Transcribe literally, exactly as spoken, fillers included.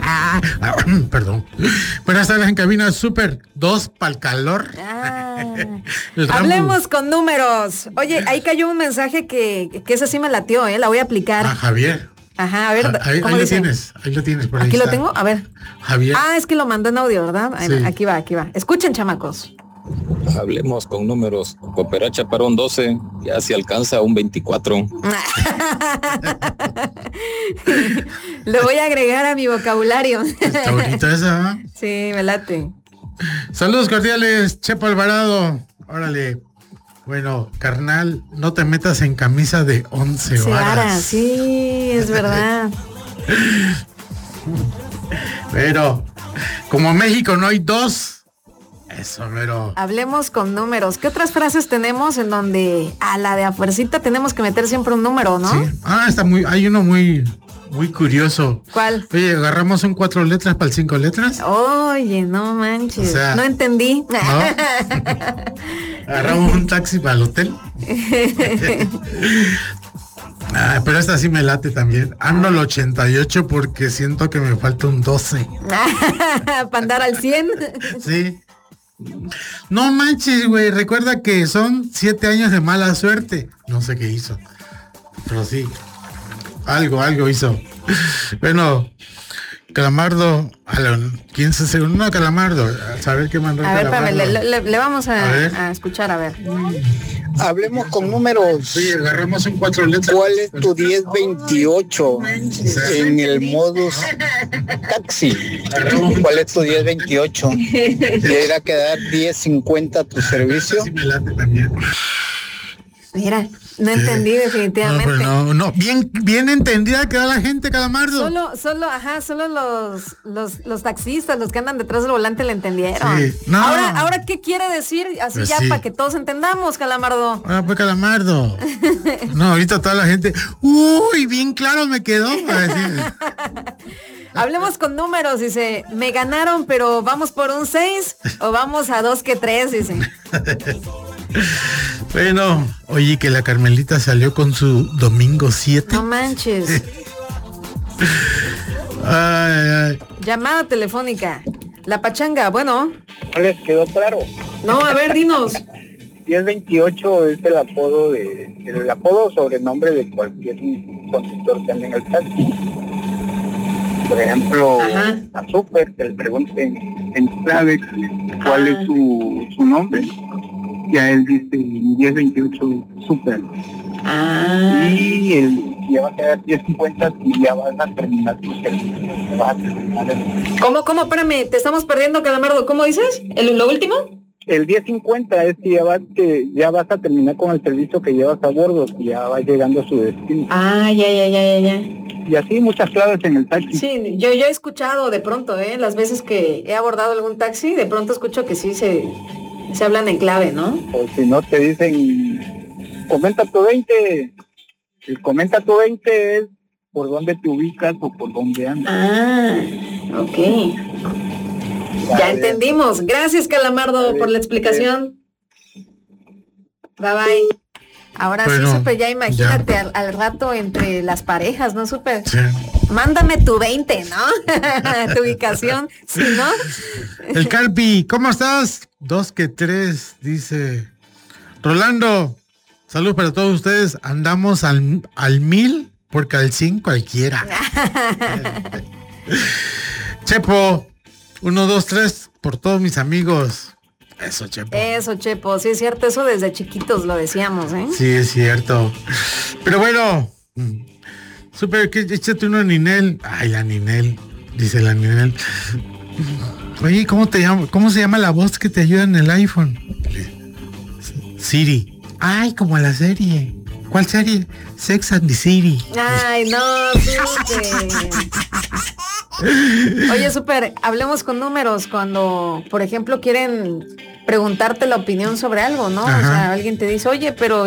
Perdón. Buenas tardes en cabina super dos para el calor. Ah, hablemos con números. Oye, ahí cayó un mensaje que, que ese sí me latió, ¿eh? La voy a aplicar. Ah, Javier. Ajá, a ver. Ah, ahí, ¿cómo ahí lo dice? tienes, ahí lo tienes. Por ahí ¿Aquí está. lo tengo? A ver. Javier. Ah, es que lo mandó en audio, ¿verdad? Sí. Aquí va, aquí va. Escuchen, chamacos. Hablemos con números. Cooperacha para un doce, ya se alcanza a un veinticuatro. Lo voy a agregar a mi vocabulario. Está bonita esa, ¿eh? Sí, me late. Saludos cordiales, Chepo Alvarado. Órale. Bueno, carnal, no te metas en camisa de once Sí, varas. varas, sí, es verdad. Pero, como México no hay dos, eso, pero... Hablemos con números. ¿Qué otras frases tenemos en donde a la de a fuercita tenemos que meter siempre un número, no? Sí. Ah, está muy, hay uno muy, muy curioso. ¿Cuál? Oye, agarramos un cuatro letras para el cinco letras. Oye, no manches. O sea, no entendí. ¿No? Agarramos un taxi para el hotel. Ah, pero esta sí me late también. Ando al ochenta y ocho porque siento que me falta un doce. Para andar al cien. Sí. No manches, güey. Recuerda que son siete años de mala suerte. No sé qué hizo. Pero sí. Algo, algo hizo. Bueno, Calamardo, a los quince segundos. No, Calamardo, a saber qué mandó. A ver, Calamardo. espérame, le, le, le vamos a, A a escuchar, a ver. Hablemos con números. Sí, agarramos un cuatro letras. ¿Cuál es tu diez veintiocho en el modus taxi? ¿Cuál es tu diez veintiocho? ¿Le irá a quedar diez cincuenta tu servicio? Sí me late también. Mira, no entendí definitivamente. No, pues no, no, bien, bien entendida queda la gente, Calamardo. Solo, solo, ajá, solo los, los, los taxistas, los que andan detrás del volante le entendieron. Sí, no. Ahora, ahora, ¿qué quiere decir? Así Pues ya sí. para que todos entendamos, Calamardo. Ah, pues Calamardo. No, ahorita toda la gente. Uy, bien claro me quedó. A decir. Hablemos con números, dice, me ganaron, pero vamos por un seis o vamos a dos que tres, dice. Bueno, oye, que la Carmelita salió con su domingo siete. No manches. Ay, ay, ay. Llamada telefónica. La pachanga, bueno. ¿No les quedó claro? No, a ver, dinos. diez veintiocho es el apodo de el apodo o sobrenombre de cualquier conductor que ande en el taxi. Por ejemplo, Ajá. a Super, que le pregunten en clave cuál Ah. es su, su nombre. Ya él dice diez veintiocho Super. Ah. Y el, ya va a quedar diez cincuenta y ya vas a terminar tu servicio. Vas a terminar el, ¿Cómo, cómo? Espérame, te estamos perdiendo, Calamardo. ¿Cómo dices? ¿El, ¿Lo último? el diez cincuenta es que ya vas, que ya vas a terminar con el servicio que llevas a bordo, que ya vas llegando a su destino. Ah, ya, ya, ya, ya, ya. Y así muchas claves en el taxi. Sí, yo, yo he escuchado de pronto, ¿eh? Las veces que he abordado algún taxi, de pronto escucho que sí se, se hablan en clave, ¿no? O si no te dicen, comenta tu veinte. El comenta tu veinte es por dónde te ubicas o por dónde andas. Ah, ok. Ya entendimos. Gracias, Calamardo, por la explicación. Bye, bye. Ahora Bueno, sí, Super, ya imagínate ya. Al, al rato entre las parejas, ¿no, Super? Sí. Mándame tu veinte, ¿no? Tu ubicación, si no. El Carpi, ¿cómo estás? Dos que tres, dice Rolando. Saludos para todos ustedes. Andamos al, al mil porque al cien cualquiera. Chepo, uno, dos, tres, por todos mis amigos. Eso, Chepo. Eso, Chepo, sí es cierto, eso desde chiquitos lo decíamos, ¿eh? Sí, es cierto. Pero bueno, Super, que échate uno a Ninel. Ay, la Ninel, dice la Ninel. Oye, ¿cómo te llama? ¿Cómo se llama la voz que te ayuda en el iPhone? Siri. Ay, como la serie. ¿Cuál serie? Sex and the City. Ay, no, Super. Oye, Super, hablemos con números cuando, por ejemplo, quieren preguntarte la opinión sobre algo, ¿no? Ajá. O sea, alguien te dice, oye, pero